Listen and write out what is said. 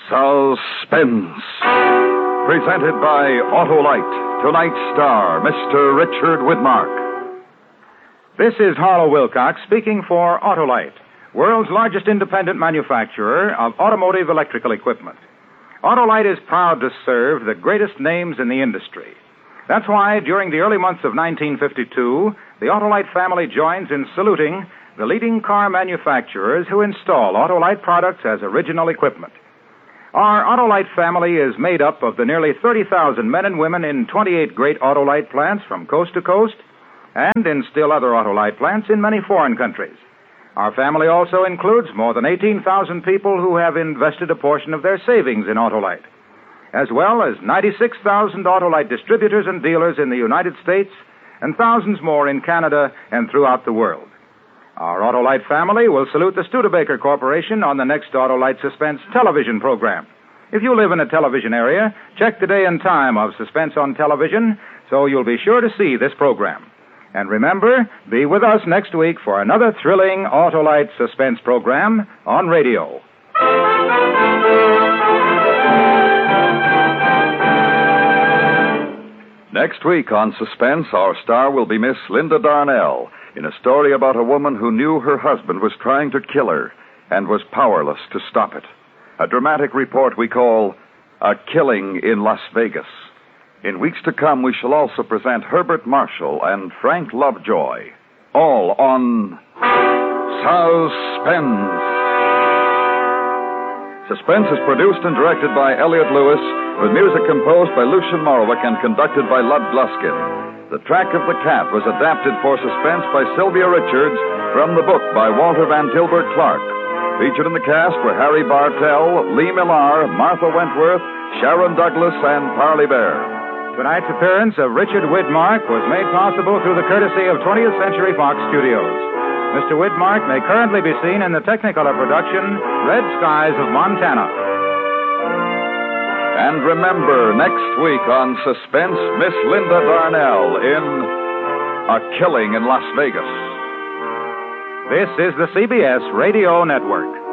Suspense. Presented by Autolite. Tonight's star, Mr. Richard Widmark. This is Harlow Wilcox speaking for Autolite, world's largest independent manufacturer of automotive electrical equipment. Autolite is proud to serve the greatest names in the industry. That's why, during the early months of 1952, the Autolite family joins in saluting the leading car manufacturers who install Autolite products as original equipment. Our Autolite family is made up of the nearly 30,000 men and women in 28 great Autolite plants from coast to coast and in still other Autolite plants in many foreign countries. Our family also includes more than 18,000 people who have invested a portion of their savings in Autolite, as well as 96,000 Autolite distributors and dealers in the United States and thousands more in Canada and throughout the world. Our Autolite family will salute the Studebaker Corporation on the next Autolite Suspense television program. If you live in a television area, check the day and time of Suspense on television so you'll be sure to see this program. And remember, be with us next week for another thrilling Autolite Suspense program on radio. Next week on Suspense, our star will be Miss Linda Darnell in a story about a woman who knew her husband was trying to kill her and was powerless to stop it. A dramatic report we call A Killing in Las Vegas. In weeks to come, we shall also present Herbert Marshall and Frank Lovejoy, all on Suspense. Suspense is produced and directed by Elliot Lewis, with music composed by Lucien Morawick and conducted by Lud Gluskin. The Track of the Cat was adapted for Suspense by Sylvia Richards from the book by Walter Van Tilburg Clark. Featured in the cast were Harry Bartell, Lee Millar, Martha Wentworth, Sharon Douglas, and Parley Bear. Tonight's appearance of Richard Widmark was made possible through the courtesy of 20th Century Fox Studios. Mr. Widmark may currently be seen in the Technicolor production Red Skies of Montana. And remember, next week on Suspense, Miss Linda Darnell in A Killing in Las Vegas. This is the CBS Radio Network.